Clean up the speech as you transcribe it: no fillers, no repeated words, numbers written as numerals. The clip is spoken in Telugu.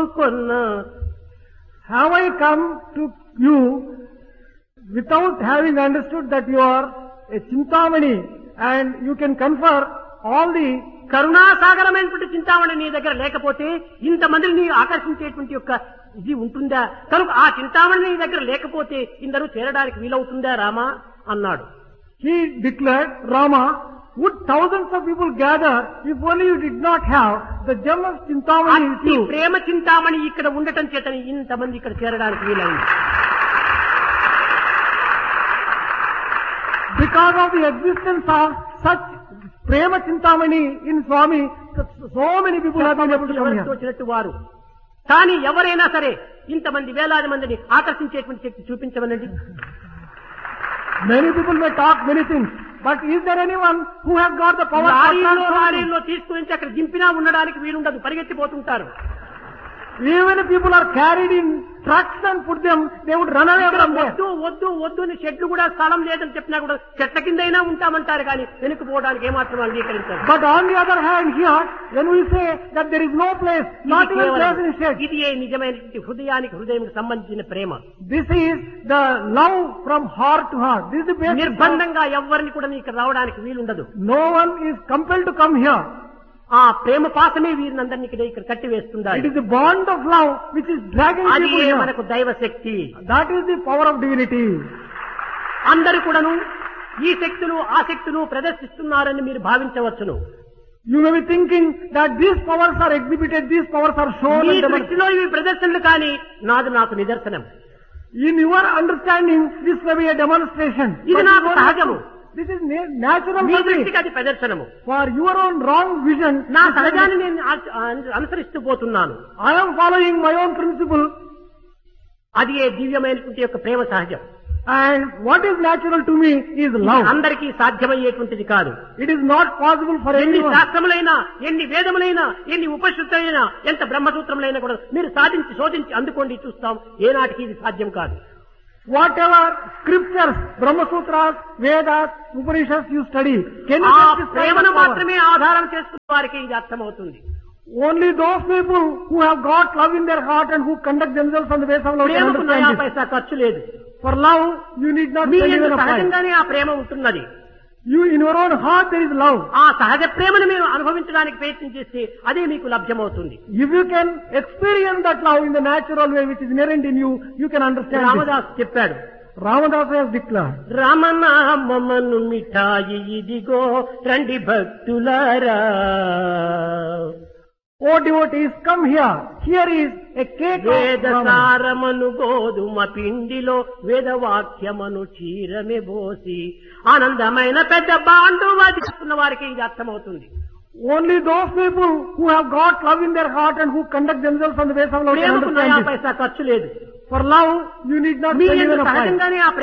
కోరుకొన్నా. Have I come to you without having understood that you are a Chintamani and you can confer all the కరుణాసాగరమైనటువంటి Chintamani నీ దగ్గర లేకపోతే ఇంతమందిని నీ ఆకర్షించేటువంటి యొక్క ఇది ఉంటుందా? కనుక ఆ చింతామణి నీ దగ్గర లేకపోతే ఇందరూ చేరడానికి వీలవుతుందా రామా అన్నాడు. he declared, Rama, would thousands of people gather if only you did not have the gem of Chintamani with అట్టి you? ప్రేమ చింతామణి ఇక్కడ ఉండటం చేతని ఇంతమంది ఇక్కడ చేరడానికి వీలైంది. Because of the existence of such Prema Chintamani in Swami, so many people have been able to come ఎవరికి here. తోచినట్టు వారు. కానీ ఎవరైనా సరే ఇంతమంది వేలాది మందిని ఆకర్షించేటువంటి శక్తి చూపించమనండి. Many people may talk many things, but is there anyone who has got the power? లారీల్లో తీసుకుని అక్కడ దింపినా ఉండడానికి వీలుండదు, పరిగెత్తిపోతుంటారు. Even if people are carried in trucks and put them, they would run away from there. వద్దు వద్దు వద్దు అని చెట్లు కూడా స్థలం లేదని చెప్పినా కూడా చెట్ల కిందైనా ఉంటామంటారు కానీ వెనుకపోవడానికి ఏమాత్రం అంగీకరించారు. But on the other hand here, when we say that there is no place, not even place in shed, ఇది నిజమైన హృదయానికి హృదయానికి సంబంధించిన ప్రేమ. this is the love from heart to heart. This is the basic. నిర్బంధంగా ఎవరిని కూడా ఇక్కడ రావడానికి వీలుండదు. No one is compelled to come here. ఆ ప్రేమ పాసమే వీరినందరినీ ఇక్కడ కట్టివేస్తుంది. It is the bond of love which is dragging అది people here. మనకు దైవ శక్తి. That is the power of divinity. అందరూ కూడాను ఈ శక్తులు ఆ శక్తులు ప్రదర్శిస్తున్నారని మీరు భావించవచ్చును. You may be thinking that these powers are exhibited, these powers are shown. Me and demonstrated. దృష్టిలో ఇవి ప్రదర్శనలు కానీ నాకు నిదర్శనం. In your understanding, this may be a demonstration. ఇది But నాకు you don't సహజము. have to. This is natural me for me. దృష్టికి అది ప్రదర్శనము. For your own wrong vision, నా సహజాన్ని నేను అనుసరిస్తూ పోతున్నాను. I am following my own principle. అది ఏ దివ్యమైనటువంటి యొక్క ప్రేమ సహజం. And what is natural to me is love. అందరికీ సాధ్యమయ్యేటువంటిది కాదు. It is not possible for ఎన్ని anyone. శాస్త్రములైనా, ఎన్ని వేదములైనా, ఎన్ని ఉపనిషత్తులైనా, ఎంత బ్రహ్మసూత్రములైనా కూడా మీరు సాధించి శోధించి అందుకోండి చూస్తాం, ఏనాటికి ఇది సాధ్యం కాదు. Whatever scriptures, Brahma Sutras, Vedas, Upanishads you study, can you ఆ get this kind ప్రేమను of power? మాత్రమే ఆధారం చేసుకున్న వారికి ఇది అర్థమవుతుంది. Only those people who have got love in their heart and who conduct themselves on the basis of love can ప్రేమకు నయా understand this. పైసా ఖర్చు లేదు. For love, you need not me spend యందు even a price. సహజంగానే ఆ ప్రేమ ఉంటున్నది. You, in your own heart, there is love. ఆ సహజ ప్రేమను మీరు అనుభవించడానికి ప్రయత్నం చేస్తే అదే మీకు లభ్యమవుతుంది. If you can experience that love in the natural way which is inherent in you, you can understand this. Ramdas చెప్పాడు, Ramadasa has declared, రామనామమను మిఠాయి ఇదిగో రండి భక్తులారా. O devotees, come here. Here is a cake of వేద Rama. సారమను గోధుమ పిండిలో వేదవాక్యమను చీరమే బోసి ఆనందమైన పెద్ద బాండు వాదిస్తున్న వారికి ఇది అర్థమవుతుంది. Only those people who have got love in their heart and who conduct themselves on the basis of love can ప్రేమకు నయా understand this. పైసా ఖర్చు లేదు. For love, you need not me spend యందు even a price. సహజంగానే ఆ